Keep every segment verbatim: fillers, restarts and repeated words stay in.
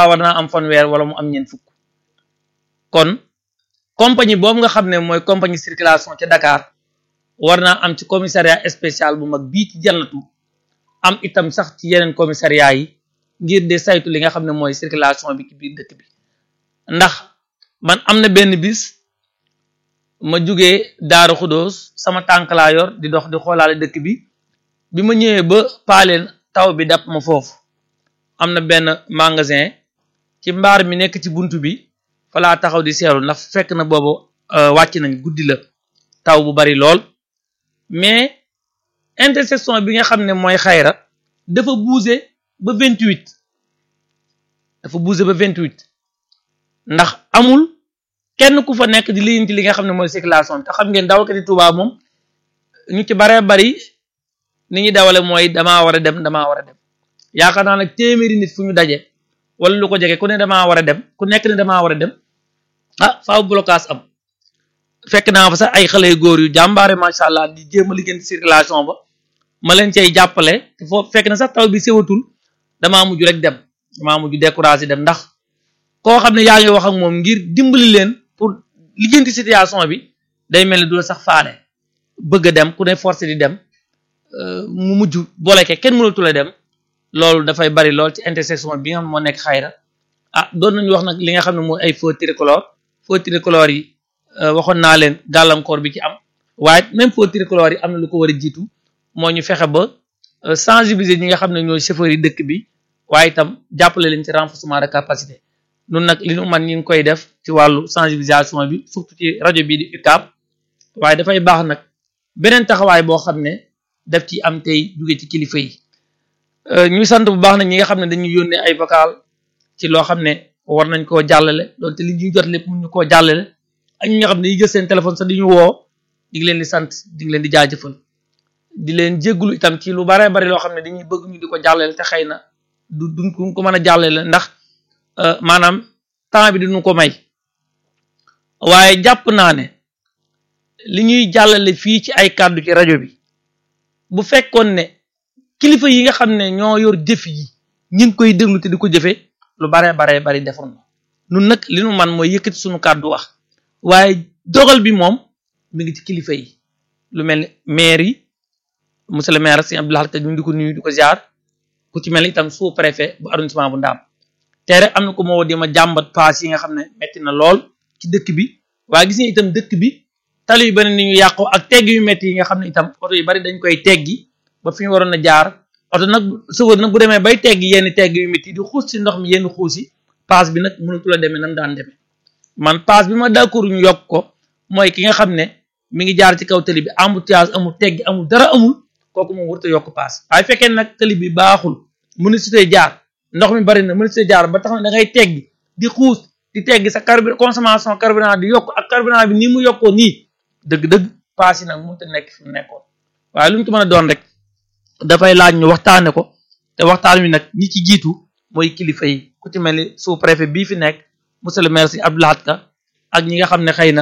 Touba war naa am fanweer wala mu am ñeent fukk kon compagnie boobu nga xam ne mooy compagnie circulation ca Dakar war naa am ci commissariat spécial bu mag bii ci Jannatu am itam sax ci yeneen commissariat yi ngir de saytu li nga xam ne mooy circulation bi ci biir dëkk bi ndax man am na benn bis ma jugee Daaru Xudoos sama tànk laa yor di dox di xoolaale dëkk bi bi ma ñëwee ba paaleen taw bi dab ma foofu am na benn magasin ci mbaar mi nekk ci buntu bi fa laa taxaw di seeru ndax fekk na boobu wàcc nañ guddi la taw bu bari lool mais intersection bi nga xam ne mooy xayra dafa bouger ba vingt-huit dafa bouger ba vingt-huit ndax amul kenn ku fa nekk di lijjanti li nga xam ne mooy circulation te xam ngeen dawalkati Touba moom ñu ci baree bari ni ñuy dawale mooy damaa war a dem damaa war a dem yaakaar naa nag téeméeri nit fu ñu daje wala lu ko jege ku ne damaa war a dem ku nekk ne damaa war a dem ah faaw blocage am fekk naa fa sax ay xale yu góor yu jàmbaare macha allah di jéem a liggéeyante circulation ba ma leen cay jàppale te foofu fekk na sax taw bi sewatul damaa mujj rek dem damaa mujj découragé dem ndax koo xam ne yaa ngi wax ak moom ngir dimbali leen pour liggéeyante situation bi day mel ni du la sax faale bëgg a dem ku ne forcé di dem mu mujj boleke kenn mënatu la dem loolu dafay bari lool ci intersection bi nga xam moo nekk xayra ah doon nañu wax nag li nga xam ne mooy ay feu tricolore feu tricolore yi waxoon naa leen gàllankoor bi ci am waaye même feu tricolore yi am na lu ko war a jiitu moo ñu fexe ba sensibiliser ñi nga xam ne ñooy chauffeurs yi dëkk bi waaye itam jàppale leen ci renforcement de capacité nun nag li nu man ñi ngi koy def ci wàllu sensibilisation bi surtout ci rajo bii di U C A B waaye dafay baax nag beneen taxawaay boo xam ne daf ci am tey jóge ci kilifa yi ñuy sant bu baax nag ñi nga xam ne dañuy yónnee ay vocal ci loo xam ne war nañ koo jàllale loolu te li ñuy jot lépp mun ñu koo jàllale ak ñi nga xam ne yi jël seen téléphone sax di ñu woo di ngi leen di sant di ngi leen di jaajëfal di leen jéggulu itam ci lu bare bari loo xam ne dañuy bëgg ñu di ko jàllale te xëy na du duñ ko mën a jàllale ndax maanaam temps bi duñu ko may waaye jàpp naa ne li ñuy jàllale fii ci ay kàddu ci rajo bi bu fekkoon ne kilifa yi nga xam ne ñoo yor jëf yi ñi ngi koy déglu te di ko jëfe lu bare bare bari defoon na nun nag li nu man mooy yëkkati suñu kàddu wax waaye dogal bi moom mi ngi ci kilifa yi lu mel ni maire yi monsieur le maire Serigne Abdou Lahad Ka ñu di ko nuyu di ko ziar ku ci mel ni itam sous préfet bu arrondissement bu Ndaam te rek am na ko moo di ma jàmbat paas yi nga xam ne metti na lool ci dëkk bi waaye gis nga itam dëkk bi tali yu bari ni ñu yàqoo ak tegg yu metti yi nga xam ne itam oto yu bari dañ koy teggi ba fi ñu waroon a jaar oto nag sëwër nag bu demee bay teggi yenn tegg yu metti di xuus ci ndox mi yenn xuus yi paas bi nag mënatu la demee nam daan demee man paas bi ma d'accord ñu yokk ko mooy ki nga xam ne mi ngi jaar ci kaw tali bi embouteillage amul teggi amul dara amul kooku moom warut a yokk paas waaye fekkee nag tali bi baaxul mënu si tey jaar ndox mi bari na mënu si tey jaar ba tax na da ngay teggi di xuus di teggi sa carburant consommation carburant di yokk ak carburant bi nii mu yokkoo nii dëgg-dëgg paas yi nag mënut a nekk fi mu nekkoon waaye lu ñu ko mën a doon rek dafay laaj ñu waxtaane ko te waxtaan wi nag ñi ci jiitu mooy kilifa yi ku ci mel ni sous préfet bii fi nekk monsieur le maire Serigne Abdou Lahad Ka ak ñi nga xam ne xëy na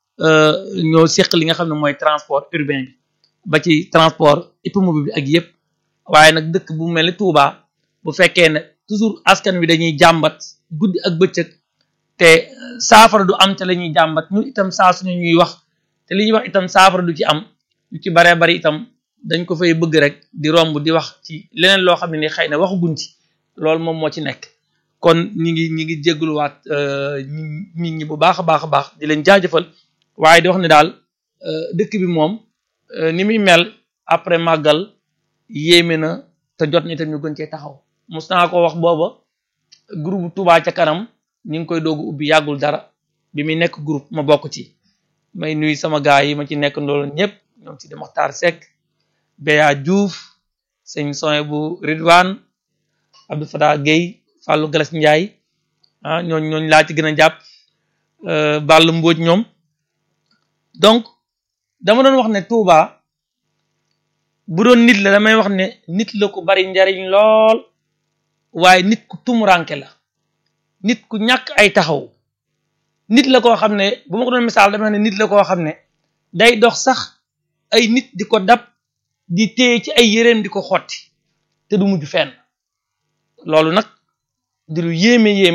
ñoo seq li nga xam ne mooy transport urbain bi ba ci transport hippomobile bi ak yëpp waaye nag dëkk bu mel ni Touba bu fekkee ne toujours askan wi dañuy jàmbat guddi ak bëccëg te saafara du am te la ñuy jàmbat ñu itam saa suñu ñuy wax te li ñuy wax itam saafara du ci am ñu ci baree bari itam dañ ko fay bëgg rek di romb di wax ci leneen loo xam ne ni xëy na waxaguñ ci loolu moom moo ci nekk kon ñi ngi ñi ngi jégaluwaat nit ñi bu baax a baax a baax di leen jaajëfal waaye di wax ne daal dëkk bi moom ni muy mel après màggal yéeme na te jot na itam ñu gën cee taxaw mos naa ko wax booba groupe Touba ca kanam ñu ngi koy doogu ubbi yàggul dara bi muy nekk groupe ma bokk ci may nuyu sama gaay yi ma ci nekk ndoolu ñëpp ñoom ci di Mokhtar Seck Béya Diouf sëñ Soye bu Ridwan Abdou Fatah Gueye Fallou Galas Ndiaye ah ñooñ ñooñ laa ci gën a jàpp Ball Mbodj ñoom donc dama doon wax ne Touba bu doon nit la damay wax ne nit la ku bari njariñ lool waaye nit ku tumuranke la nit ku ñàkk ay taxaw nit la koo xam ne bu ma ko doon misaal dama ne nit la koo xam ne day dox sax ay nit di ko dab di téye ci ay yéreem di ko xotti te du mujj fenn loolu nag di lu yéeme yéeme